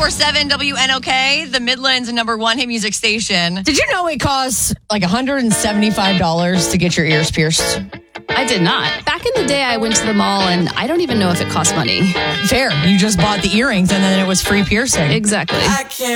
94.7 WNOK, the Midland's #1 hit music station. Did you know it costs like $175 to get your ears pierced? I did not. Back in the day, I went to the mall, and I don't even know if it cost money. Fair. You just bought the earrings and then it was free piercing. Exactly.